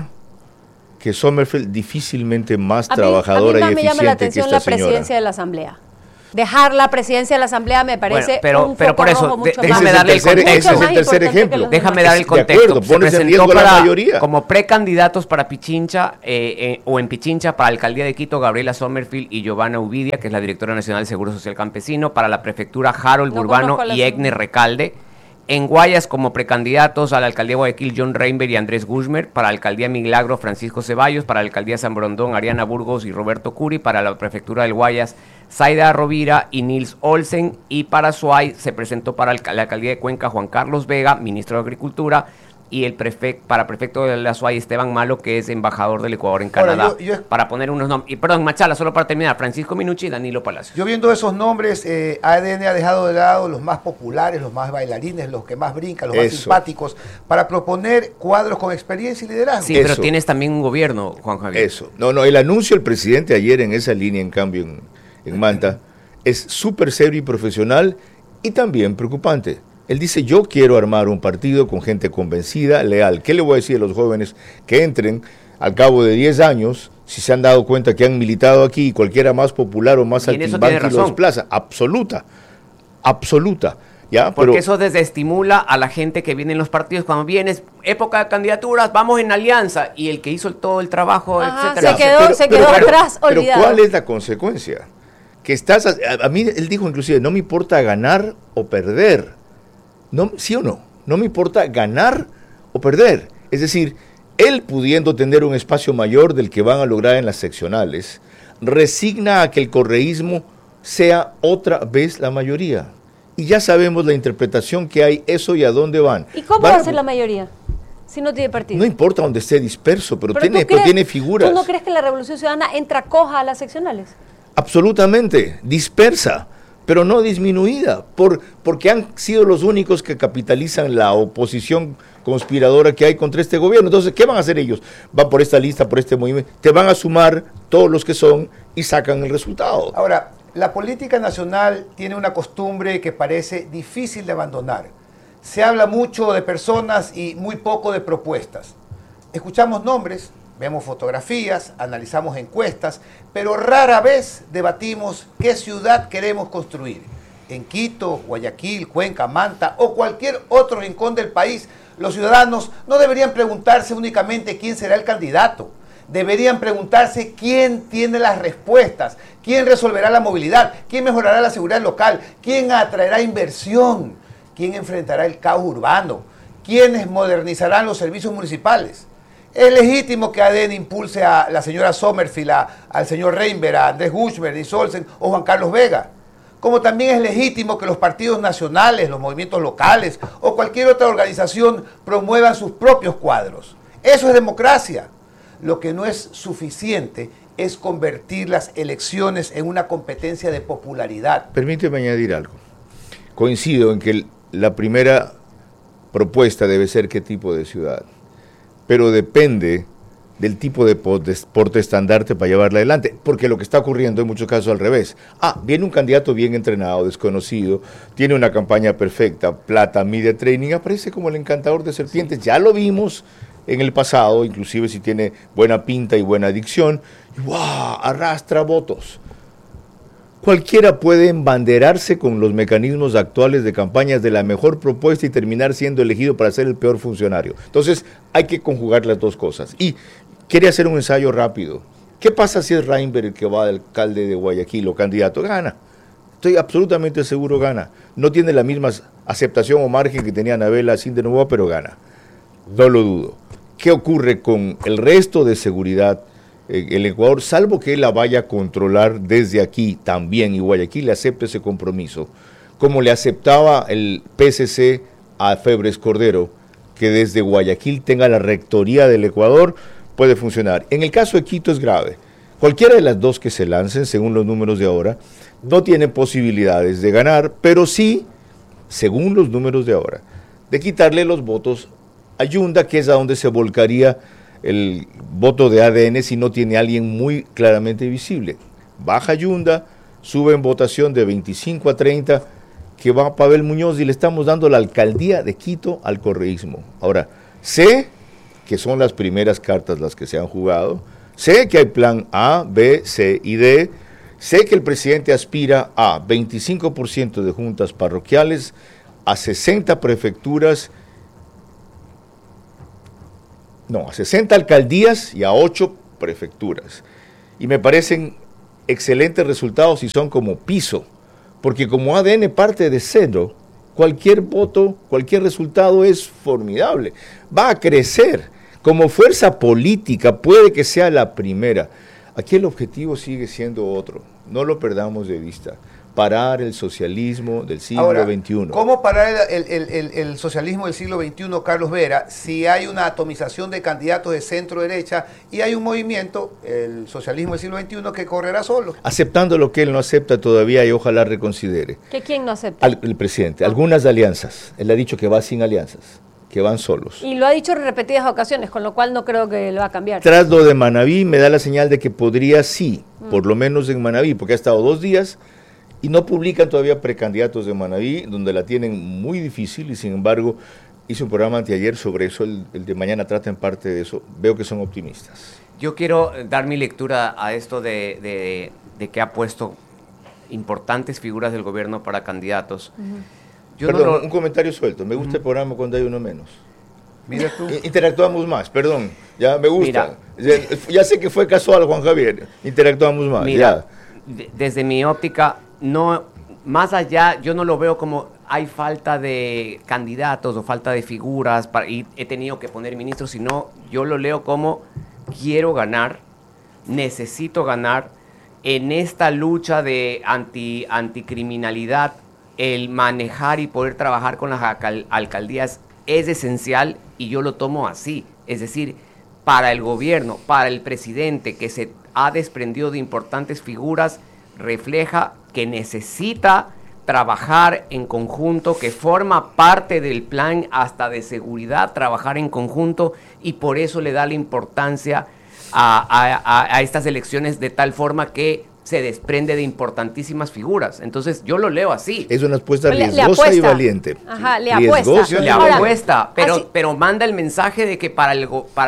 que Sommerfeld, difícilmente más trabajadora y eficiente que esta señora. A mí me llama la atención la presidencia de la Asamblea. Dejar la presidencia de la Asamblea me parece pero por eso, déjame darle el contexto. Ese es el tercer ejemplo. Déjame dar el contexto. Se presentó como precandidatos para Pichincha o en Pichincha para la alcaldía de Quito, Gabriela Sommerfeld y Giovanna Uvidia, que es la directora nacional del Seguro Social Campesino, para la prefectura Harold Burbano y Egner Recalde. En Guayas, como precandidatos a la alcaldía de Guayaquil, John Reinberg y Andrés Guzmer, para la alcaldía Milagro, Francisco Ceballos, para la alcaldía San Borondón, Ariana Burgos y Roberto Curi, para la prefectura del Guayas, Zaida Rovira y Nils Olsen, y para Suay se presentó para la alcaldía de Cuenca Juan Carlos Vega, ministro de Agricultura, y el para prefecto de la Suay Esteban Malo, que es embajador del Ecuador en Canadá, para poner unos nombres. Y perdón, Machala, solo para terminar, Francisco Minucci y Danilo Palacios. Yo viendo esos nombres, ADN ha dejado de lado los más populares, los más bailarines, los que más brincan, los más simpáticos, para proponer cuadros con experiencia y liderazgo. Sí, pero tienes también un gobierno, Juan Javier. Eso. No, el anuncio del presidente ayer en esa línea, en cambio, en Manta, es súper serio y profesional y también preocupante. Él dice, yo quiero armar un partido con gente convencida, leal. ¿Qué le voy a decir a los jóvenes que entren al cabo de 10 años, si se han dado cuenta que han militado aquí, cualquiera más popular o más saltimbanqui lo desplaza? Absoluta. ¿Ya? Porque eso desestimula a la gente que viene en los partidos. Cuando vienes, época de candidaturas, vamos en alianza. Y el que hizo todo el trabajo, etcétera. Se quedó atrás, olvidado. Pero ¿cuál es la consecuencia? Que estás, a mí él dijo inclusive, no me importa ganar o perder. No, ¿sí o no? No me importa ganar o perder. Es decir, él pudiendo tener un espacio mayor del que van a lograr en las seccionales, resigna a que el correísmo sea otra vez la mayoría. Y ya sabemos la interpretación que hay, eso y a dónde van. ¿Y cómo va a ser la mayoría si no tiene partido? No importa donde esté disperso, pero tiene figuras. ¿Tú no crees que la Revolución Ciudadana entra coja a las seccionales? Absolutamente, dispersa, pero no disminuida, porque han sido los únicos que capitalizan la oposición conspiradora que hay contra este gobierno. Entonces, ¿qué van a hacer ellos? Van por esta lista, por este movimiento, te van a sumar todos los que son y sacan el resultado. Ahora, la política nacional tiene una costumbre que parece difícil de abandonar. Se habla mucho de personas y muy poco de propuestas. Escuchamos nombres, vemos fotografías, analizamos encuestas, pero rara vez debatimos qué ciudad queremos construir. En Quito, Guayaquil, Cuenca, Manta o cualquier otro rincón del país, los ciudadanos no deberían preguntarse únicamente quién será el candidato. Deberían preguntarse quién tiene las respuestas, quién resolverá la movilidad, quién mejorará la seguridad local, quién atraerá inversión, quién enfrentará el caos urbano, quiénes modernizarán los servicios municipales. Es legítimo que ADN impulse a la señora Sommerfield, al señor Reinberg, a Andrés Guzmán, Denis Olsen o Juan Carlos Vega. Como también es legítimo que los partidos nacionales, los movimientos locales o cualquier otra organización promuevan sus propios cuadros. Eso es democracia. Lo que no es suficiente es convertir las elecciones en una competencia de popularidad. Permíteme añadir algo. Coincido en que la primera propuesta debe ser qué tipo de ciudad, pero depende del tipo de porte estandarte para llevarla adelante, porque lo que está ocurriendo en muchos casos al revés. Viene un candidato bien entrenado, desconocido, tiene una campaña perfecta, plata, media training, aparece como el encantador de serpientes, ya lo vimos en el pasado, inclusive si tiene buena pinta y buena dicción, y ¡wow!, arrastra votos. Cualquiera puede embanderarse con los mecanismos actuales de campañas de la mejor propuesta y terminar siendo elegido para ser el peor funcionario. Entonces hay que conjugar las dos cosas. Y quiere hacer un ensayo rápido. ¿Qué pasa si es Reinberg el que va al alcalde de Guayaquil o candidato? Gana. Estoy absolutamente seguro gana. No tiene la misma aceptación o margen que tenía Anabela Sin de Novoa, pero gana. No lo dudo. ¿Qué ocurre con el resto de seguridad en el Ecuador? Salvo que él la vaya a controlar desde aquí también, y Guayaquil le acepte ese compromiso, como le aceptaba el PSC a Febres Cordero, que desde Guayaquil tenga la rectoría del Ecuador, puede funcionar. En el caso de Quito es grave. Cualquiera de las dos que se lancen, según los números de ahora, no tienen posibilidades de ganar, pero sí, según los números de ahora, de quitarle los votos a Yunda, que es a donde se volcaría el voto de ADN si no tiene alguien muy claramente visible. Baja Yunda, sube en votación de 25 a 30, que va a Pavel Muñoz y le estamos dando la alcaldía de Quito al correísmo. Ahora, sé que son las primeras cartas las que se han jugado, sé que hay plan A, B, C y D, sé que el presidente aspira a 25% de juntas parroquiales, a 60 prefecturas, a 60 alcaldías y a 8 prefecturas. Y me parecen excelentes resultados y son como piso, porque como ADN parte de cero, cualquier voto, cualquier resultado es formidable. Va a crecer. Como fuerza política puede que sea la primera. Aquí el objetivo sigue siendo otro. No lo perdamos de vista. Parar el socialismo del siglo XXI. ¿Cómo parar el socialismo del siglo XXI, Carlos Vera, si hay una atomización de candidatos de centro-derecha y hay un movimiento, el socialismo del siglo XXI, que correrá solo? Aceptando lo que él no acepta todavía y ojalá reconsidere. ¿Que quién no acepta? El presidente. Algunas alianzas. Él ha dicho que va sin alianzas, que van solos. Y lo ha dicho en repetidas ocasiones, con lo cual no creo que lo va a cambiar. Tras lo de Manabí me da la señal de que podría sí, por lo menos en Manabí, porque ha estado 2 días y no publican todavía precandidatos de Manabí, donde la tienen muy difícil, y sin embargo hice un programa anteayer sobre eso, el de mañana trata en parte de eso. Veo que son optimistas. Yo quiero dar mi lectura a esto de que ha puesto importantes figuras del gobierno para candidatos. Perdón, un comentario suelto. Me gusta el programa cuando hay uno menos. Mira tú. Interactuamos más, perdón. Ya me gusta. Ya sé que fue casual, Juan Javier. Interactuamos más. Mira, desde mi óptica, no, más allá, yo no lo veo como hay falta de candidatos o falta de figuras y he tenido que poner ministros, sino yo lo leo como quiero ganar, necesito ganar en esta lucha de anticriminalidad. El manejar y poder trabajar con las alcaldías es esencial y yo lo tomo así. Es decir, para el gobierno, para el presidente que se ha desprendido de importantes figuras, refleja que necesita trabajar en conjunto, que forma parte del plan hasta de seguridad, trabajar en conjunto, y por eso le da la importancia a estas elecciones de tal forma que se desprende de importantísimas figuras. Entonces yo lo leo así. Es una apuesta riesgosa y valiente. Ajá, le apuesta. Le apuesta, pero manda el mensaje de que para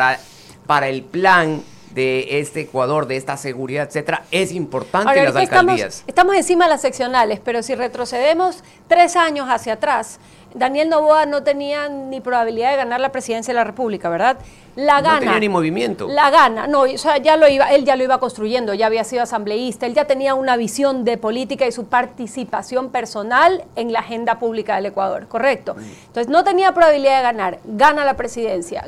el plan de este Ecuador, de esta seguridad, etcétera, es importante las alcaldías. Estamos encima de las seccionales, pero si retrocedemos 3 años hacia atrás, Daniel Noboa no tenía ni probabilidad de ganar la presidencia de la República, ¿verdad? La gana. No tenía ni movimiento. La gana, no, o sea, él ya lo iba construyendo, ya había sido asambleísta, él ya tenía una visión de política y su participación personal en la agenda pública del Ecuador, ¿correcto? Entonces no tenía probabilidad de ganar, gana la presidencia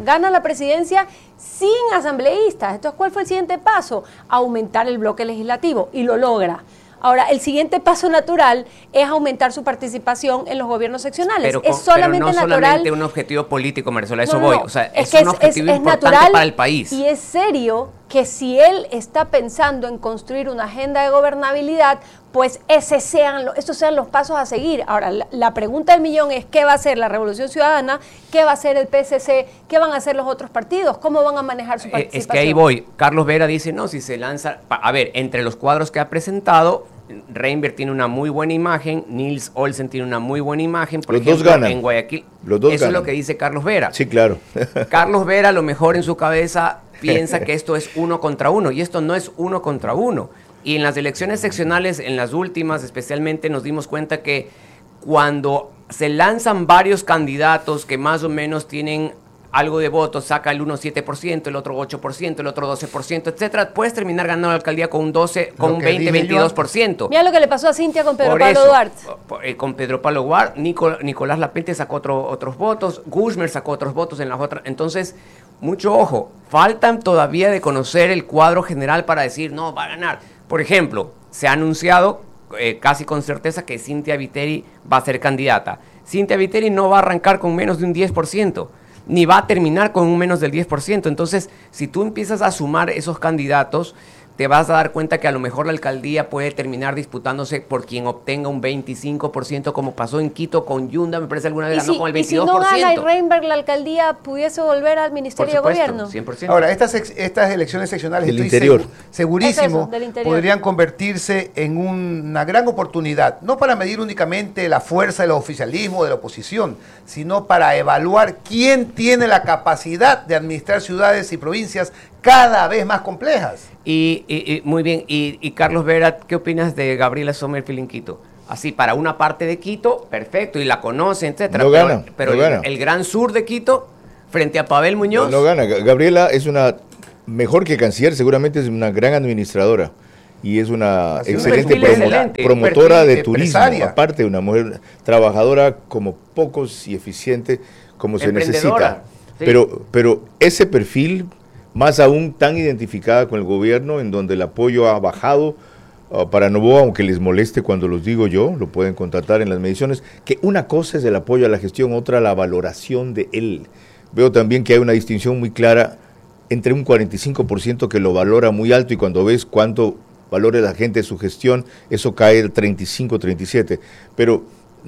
sin asambleístas. Entonces, ¿cuál fue el siguiente paso? Aumentar el bloque legislativo, y lo logra. Ahora, el siguiente paso natural es aumentar su participación en los gobiernos seccionales. Pero no solamente un objetivo político, Marcela, eso voy. O sea, es un objetivo importante para el país. Y es serio que si él está pensando en construir una agenda de gobernabilidad, pues estos sean los pasos a seguir. Ahora, la pregunta del millón es: ¿qué va a hacer la Revolución Ciudadana? ¿Qué va a hacer el PSC? ¿Qué van a hacer los otros partidos? ¿Cómo van a manejar su participación? Es que ahí voy. Carlos Vera dice, no, si se lanza... A ver, entre los cuadros que ha presentado, Reinberg tiene una muy buena imagen, Nils Olsen tiene una muy buena imagen, por ejemplo, dos ganan. En Guayaquil. Los dos Eso ganan. Es lo que dice Carlos Vera. Sí, claro. Carlos Vera, a lo mejor en su cabeza, piensa que esto es 1 contra 1, y esto no es 1 contra 1. Y en las elecciones seccionales, en las últimas especialmente, nos dimos cuenta que cuando se lanzan varios candidatos que más o menos tienen algo de votos, saca el uno 7%, el otro 8%, el otro 12%, etcétera, puedes terminar ganando la alcaldía con un 12, con un 20, 22%. Mira lo que le pasó a Cintia con Pedro Pablo Duarte. Con Pedro Pablo Duarte, Nicolás Lapente sacó otros votos, Guzmán sacó otros votos en las otras. Entonces, mucho ojo, faltan todavía de conocer el cuadro general para decir, no, va a ganar. Por ejemplo, se ha anunciado casi con certeza que Cintia Viteri va a ser candidata. Cintia Viteri no va a arrancar con menos de un 10%. Ni va a terminar con un menos del 10%. Entonces, si tú empiezas a sumar esos candidatos, te vas a dar cuenta que a lo mejor la alcaldía puede terminar disputándose por quien obtenga un 25%, como pasó en Quito con Yunda, me parece alguna vez ganó con el 22%. Y si no gana y Reinberg, la alcaldía pudiese volver al Ministerio de Gobierno. 100%. Ahora, estas elecciones seccionales, del interior, segurísimo, podrían convertirse en una gran oportunidad, no para medir únicamente la fuerza del oficialismo, de la oposición, sino para evaluar quién tiene la capacidad de administrar ciudades y provincias cada vez más complejas. Y muy bien, y Carlos Vera, ¿qué opinas de Gabriela Sommerfield en Quito? Así, para una parte de Quito, perfecto, y la conocen, etcétera. Pero el gran sur de Quito, frente a Pavel Muñoz. No gana. Gabriela es una, mejor que canciller, seguramente es una gran administradora. Y es una excelente promotora de turismo. Aparte, una mujer trabajadora como pocos y eficiente como se necesita. Sí. Pero ese perfil, más aún tan identificada con el gobierno, en donde el apoyo ha bajado para Noboa, aunque les moleste cuando los digo yo, lo pueden contratar en las mediciones, que una cosa es el apoyo a la gestión, otra la valoración de él. Veo también que hay una distinción muy clara entre un 45% que lo valora muy alto, y cuando ves cuánto valora la gente su gestión, eso cae el 35, 37. Pero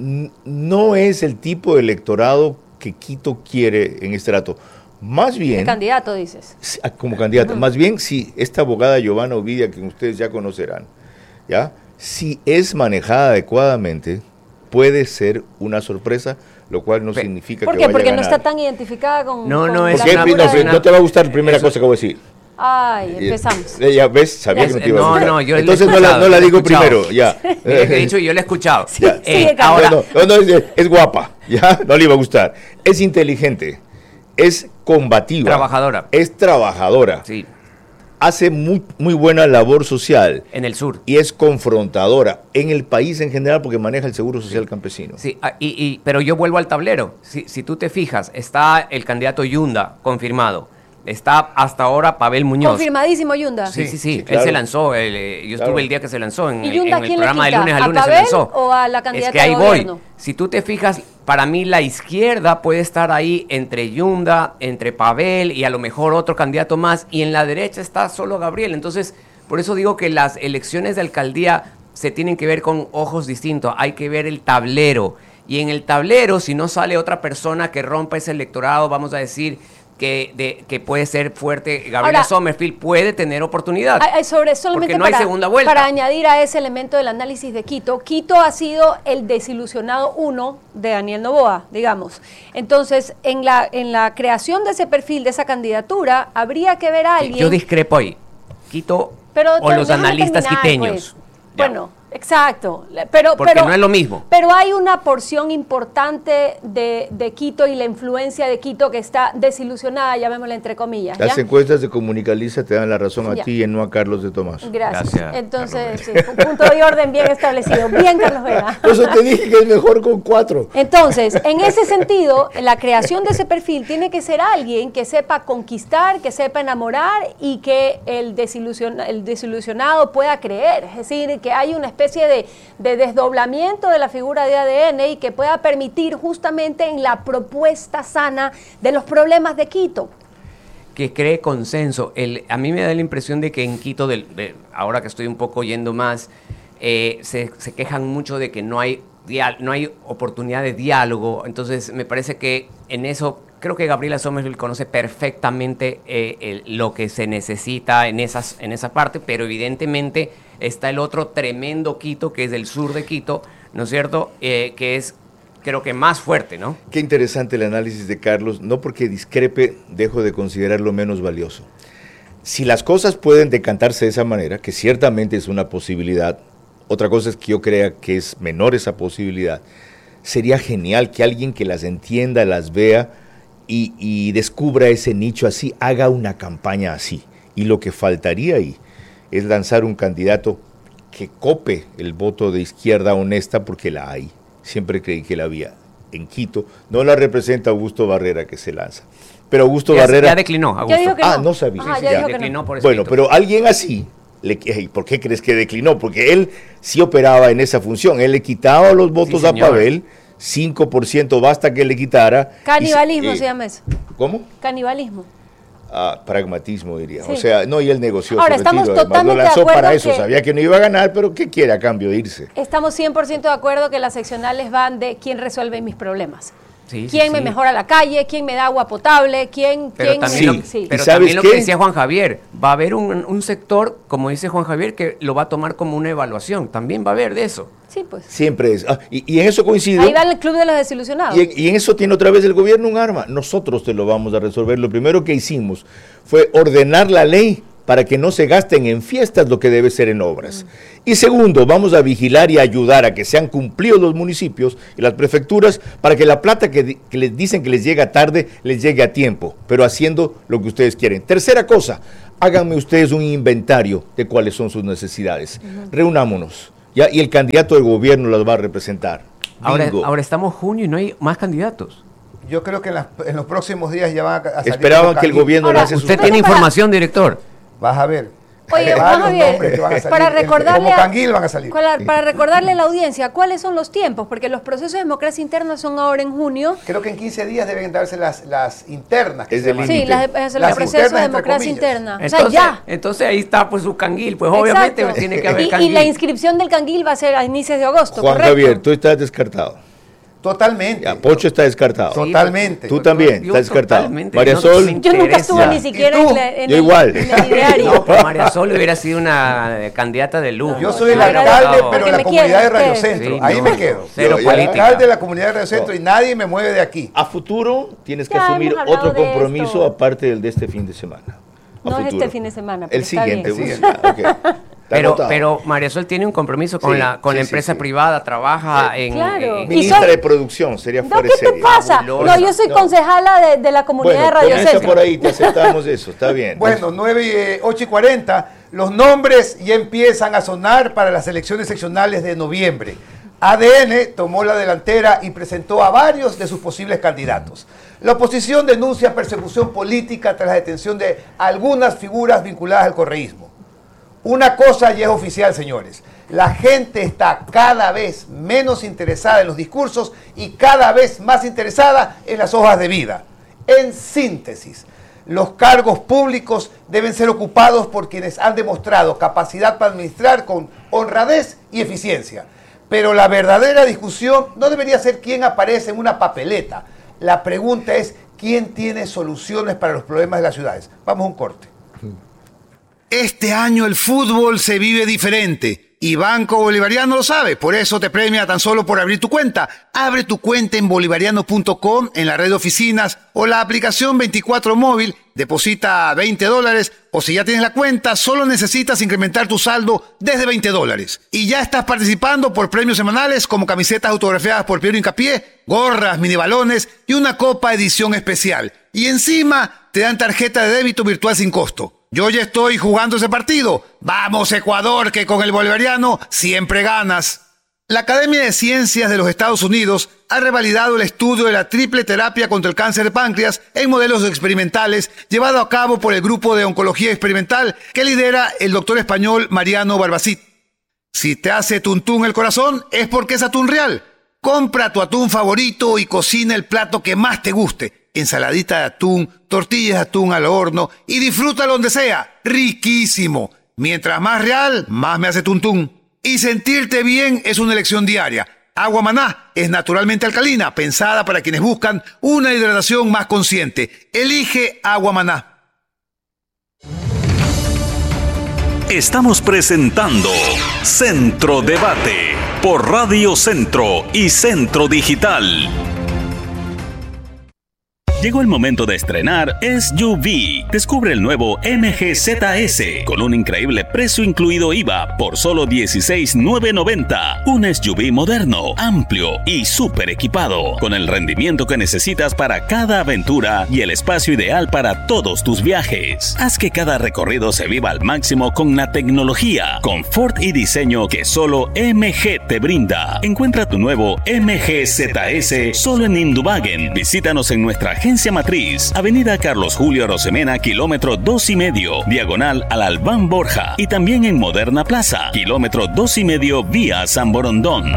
no es el tipo de electorado que Quito quiere en este rato. Más bien... ¿Qué candidato dices? Como candidato. Más bien, si esta abogada Giovanna Ovidia, que ustedes ya conocerán, ¿ya? si es manejada adecuadamente, puede ser una sorpresa, lo cual no significa ¿por que qué? vaya a Porque ganar. no está tan identificada con... No, con no, la es figura de- No te va a gustar la primera cosa que voy a decir. Ay, empezamos. Ya ves, sabía que no te iba a gustar. No, yo entonces le he no la escuchado, digo le he escuchado. primero, ya. Mire que he dicho, yo le he escuchado. Ya. Ahora, No, es guapa, ya, no le iba a gustar. Es inteligente, es combativa. Trabajadora. Es trabajadora. Sí. Hace muy buena labor social. En el sur. Y es confrontadora en el país en general porque maneja el seguro social campesino. Sí, pero yo vuelvo al tablero. Si tú te fijas, está el candidato Yunda confirmado. Está hasta ahora Pavel Muñoz. Confirmadísimo, Yunda. Sí, claro. Él se lanzó. Yo estuve el día que se lanzó en ¿Y el Yunda a quién le programa de quita? lunes a ¿A lunes se Pavel lanzó. o a la candidata Es que ahí de voy. gobierno? Si tú te fijas, para mí la izquierda puede estar ahí entre Yunda, entre Pavel y a lo mejor otro candidato más. Y en la derecha está solo Gabriel. Entonces, por eso digo que las elecciones de alcaldía se tienen que ver con ojos distintos. Hay que ver el tablero. Y en el tablero, si no sale otra persona que rompa ese electorado, vamos a decir que puede ser fuerte, Gabriela Ahora, Sommerfield puede tener oportunidad. Solamente porque no hay segunda vuelta. Para añadir a ese elemento del análisis de Quito, Quito ha sido el desilusionado uno de Daniel Noboa, digamos. Entonces, en la creación de ese perfil, de esa candidatura, habría que ver a alguien... Yo discrepo ahí. Quito pero, o los déjame analistas terminar, quiteños. pues. Bueno, exacto. Pero no es lo mismo. Pero hay una porción importante de Quito y la influencia de Quito que está desilusionada, llamémosla entre comillas. Las ¿ya? encuestas de Comunicaliza te dan la razón a Ya. ti y no a Carlos de Tomás. Gracias. Entonces, sí, un punto de orden bien establecido. Bien, Carlos Vega. Por eso te dije que es mejor con 4. Entonces, en ese sentido, la creación de ese perfil tiene que ser alguien que sepa conquistar, que sepa enamorar y que el desilusionado pueda creer. Es decir, que hay una especie de desdoblamiento de la figura de ADN y que pueda permitir justamente en la propuesta sana de los problemas de Quito. Que cree consenso. A mí me da la impresión de que en Quito, ahora que estoy un poco yendo más, se quejan mucho de que no hay oportunidad de diálogo. Entonces me parece que en eso, creo que Gabriela Sommerfield conoce perfectamente lo que se necesita en esa parte, pero evidentemente está el otro tremendo Quito, que es del sur de Quito, ¿no es cierto? Que es, creo que más fuerte, ¿no? Qué interesante el análisis de Carlos. No porque discrepe, dejo de considerarlo menos valioso. Si las cosas pueden decantarse de esa manera, que ciertamente es una posibilidad, otra cosa es que yo crea que es menor esa posibilidad, sería genial que alguien que las entienda, las vea y descubra ese nicho así, haga una campaña así. Y lo que faltaría ahí es lanzar un candidato que cope el voto de izquierda honesta, porque la hay. Siempre creí que la había. En Quito no la representa Augusto Barrera, que se lanza. Pero Augusto Barrera... Ya declinó, Augusto. Ya dijo que no. No sabía. Ajá, Ya. declinó por Bueno, escrito. pero alguien así, ¿por qué crees que declinó? Porque él sí operaba en esa función. Él le quitaba los votos a señor. Pavel, 5% basta que le quitara. Canibalismo y se llama eso. ¿Cómo? Canibalismo. Pragmatismo, diría. Sí. O sea, no, y él negoció Ahora, su retiro. estamos Además, totalmente lo de lanzó acuerdo para eso. que- Sabía que no iba a ganar, pero ¿qué quiere a cambio de irse? Estamos 100% de acuerdo que las seccionales van de quién resuelve mis problemas. Sí, ¿Quién sí, me sí. mejora la calle? ¿Quién me da agua potable? Pero ¿Quién también, sí. pero ¿Y sabes también lo qué? que decía Juan Javier, va a haber un sector, como dice Juan Javier, que lo va a tomar como una evaluación. También va a haber de eso. Sí, pues. Siempre es. Y en eso coincido. Ahí va el club de los desilusionados. Y en eso tiene otra vez el gobierno un arma. Nosotros te lo vamos a resolver. Lo primero que hicimos fue ordenar la ley para que no se gasten en fiestas lo que debe ser en obras. Y segundo, vamos a vigilar y ayudar a que sean cumplidos los municipios y las prefecturas para que la plata que les dicen que les llega tarde, les llegue a tiempo, pero haciendo lo que ustedes quieren. Tercera cosa, háganme ustedes un inventario de cuáles son sus necesidades. Reunámonos, ¿ya? Y el candidato del gobierno las va a representar. Bingo. Ahora estamos junio y no hay más candidatos. Yo creo que en los próximos días ya van a salir. Esperaban los que el candidatos. gobierno Ahora, lance sus... ¿Usted tiene información, director? Vas a ver. Oye, Hay vamos varios bien. nombres que van a salir. Para recordarle como a- Canguil van a salir. Para recordarle a la audiencia, ¿cuáles son los tiempos? Porque los procesos de democracia interna son ahora en junio. Creo que en 15 días deben darse las internas. Que Es se del llaman. Sí, límite. el Las proceso internas, de entre democracia comillas. interna. O Entonces, sea, ya. entonces ahí está pues su canguil, pues obviamente Exacto. tiene que haber Y canguil. la inscripción del canguil va a ser a inicios de agosto, Juan ¿correcto? Javier, tú estás descartado. Totalmente. Ya, Pocho está descartado. Totalmente. Tú también, Yo está descartado. totalmente. María No, Sol. Yo nunca estuve ni siquiera en Yo igual. el ideario. No, pero María Sol hubiera sido una candidata de lujo. Yo soy el Hubiera alcalde, estado- pero Que en la me comunidad de quieren Radio ustedes. Centro. Sí, Ahí no, me quedo. cero El política. alcalde de la comunidad de Radio Centro y nadie me mueve de aquí. A futuro tienes que Ya asumir hemos hablado otro de compromiso esto. aparte del de este fin de semana. A No es futuro. este fin de semana, pero El está siguiente. bien. bueno, ya, ok. Está anotado. Pero María Sol tiene un compromiso con Sí, la sí, empresa sí. privada, trabaja en... Claro. en- Ministra soy- de Producción, sería No, fuera ¿qué te serie. pasa? Fabulosa. No, yo soy No. concejala de la comunidad de Radio comienza Centro. por ahí, te aceptamos eso, está bien. Bueno, 8:40, los nombres ya empiezan a sonar para las elecciones seccionales de noviembre. ADN tomó la delantera y presentó a varios de sus posibles candidatos. La oposición denuncia persecución política tras la detención de algunas figuras vinculadas al correísmo. Una cosa ya es oficial, señores. La gente está cada vez menos interesada en los discursos y cada vez más interesada en las hojas de vida. En síntesis, los cargos públicos deben ser ocupados por quienes han demostrado capacidad para administrar con honradez y eficiencia. Pero la verdadera discusión no debería ser quién aparece en una papeleta. La pregunta es quién tiene soluciones para los problemas de las ciudades. Vamos a un corte. Este año el fútbol se vive diferente y Banco Bolivariano lo sabe, por eso te premia tan solo por abrir tu cuenta. Abre tu cuenta en bolivariano.com, en la red de oficinas o la aplicación 24 móvil, deposita $20 o si ya tienes la cuenta, solo necesitas incrementar tu saldo desde $20. Y ya estás participando por premios semanales como camisetas autografiadas por Piero Hincapié, gorras, minibalones y una copa edición especial. Y encima te dan tarjeta de débito virtual sin costo. Yo ya estoy jugando ese partido. ¡Vamos, Ecuador, que con el bolivariano siempre ganas! La Academia de Ciencias de los Estados Unidos ha revalidado el estudio de la triple terapia contra el cáncer de páncreas en modelos experimentales llevado a cabo por el grupo de oncología experimental que lidera el doctor español Mariano Barbacid. Si te hace tuntún el corazón, es porque es atún real. Compra tu atún favorito y cocina el plato que más te guste. Ensaladita de atún, tortillas de atún al horno y disfrútalo donde sea. ¡Riquísimo! Mientras más real, más me hace tuntún. Y sentirte bien es una elección diaria. Agua Maná es naturalmente alcalina, pensada para quienes buscan una hidratación más consciente. Elige Agua Maná. Estamos presentando Centro Debate por Radio Centro y Centro Digital. Llegó el momento de estrenar SUV. Descubre el nuevo MG-ZS con un increíble precio incluido IVA por solo $16,990. Un SUV moderno, amplio y súper equipado, con el rendimiento que necesitas para cada aventura y el espacio ideal para todos tus viajes. Haz que cada recorrido se viva al máximo con la tecnología, confort y diseño que solo MG te brinda. Encuentra tu nuevo MG-ZS solo en Indubagen. Visítanos en nuestra agencia matriz, Avenida Carlos Julio Arosemena, kilómetro 2,5, diagonal al Albán Borja, y también en Moderna Plaza, kilómetro 2,5, vía San Borondón.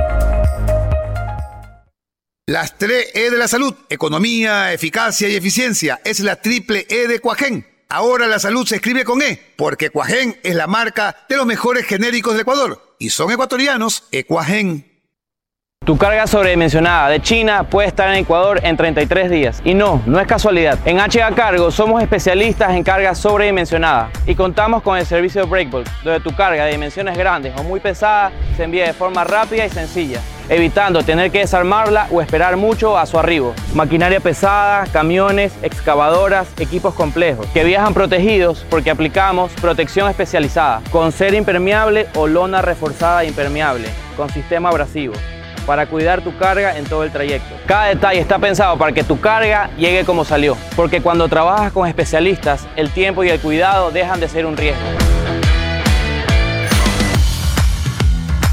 Las 3 E de la salud, economía, eficacia y eficiencia, es la triple E de Cuajén. Ahora la salud se escribe con E, porque Cuajén es la marca de los mejores genéricos de Ecuador. Y son ecuatorianos, Ecuajén. Tu carga sobredimensionada de China puede estar en Ecuador en 33 días. Y no es casualidad. En HA Cargo somos especialistas en carga sobredimensionada y contamos con el servicio Breakbulk, donde tu carga de dimensiones grandes o muy pesada se envía de forma rápida y sencilla, evitando tener que desarmarla o esperar mucho a su arribo. Maquinaria pesada, camiones, excavadoras, equipos complejos, que viajan protegidos porque aplicamos protección especializada, con cera impermeable o lona reforzada impermeable, con sistema abrasivo, para cuidar tu carga en todo el trayecto. Cada detalle está pensado para que tu carga llegue como salió, porque cuando trabajas con especialistas, el tiempo y el cuidado dejan de ser un riesgo.